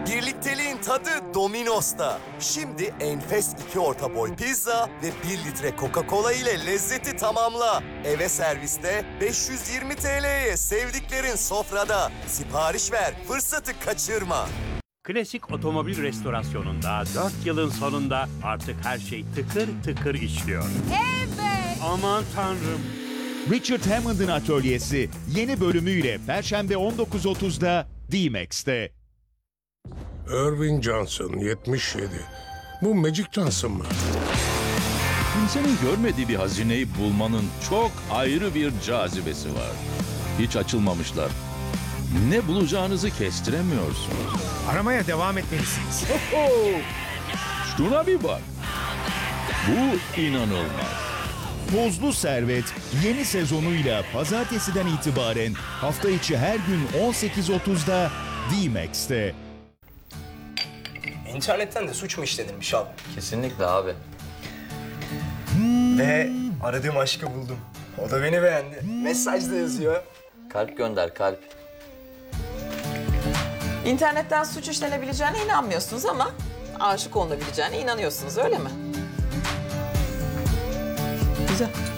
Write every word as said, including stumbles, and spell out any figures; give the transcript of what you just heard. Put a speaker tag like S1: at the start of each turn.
S1: Birlikteliğin tadı Domino's'ta. Şimdi enfes iki orta boy pizza ve bir litre Coca-Cola ile lezzeti tamamla. Eve serviste beş yüz yirmi T L'ye sevdiklerin sofrada. Sipariş ver, fırsatı kaçırma.
S2: Klasik otomobil restorasyonunda dört yılın sonunda artık her şey tıkır tıkır işliyor.
S3: Evet.
S2: Aman tanrım.
S4: Richard Hammond'ın Atölyesi yeni bölümüyle Perşembe on dokuz otuzda D-Max'te.
S5: Irving Johnson, yetmiş yedi. Bu Magic Johnson mı?
S6: Kimsenin görmediği bir hazineyi bulmanın çok ayrı bir cazibesi var. Hiç açılmamışlar. Ne bulacağınızı kestiremiyorsunuz.
S7: Aramaya devam etmelisiniz.
S6: Şuna bir bak. Bu inanılmaz.
S4: Tozlu Servet yeni sezonuyla pazartesiden itibaren hafta içi her gün on sekiz otuzda D-Max'te.
S8: İnternetten de suç mu işlenirmiş abi?
S9: Kesinlikle abi.
S8: Ve aradığım aşkı buldum. O da beni beğendi. Mesajda yazıyor.
S9: Kalp gönder, kalp.
S10: İnternetten suç işlenebileceğine inanmıyorsunuz ama aşık olunabileceğine inanıyorsunuz, öyle mi? Güzel.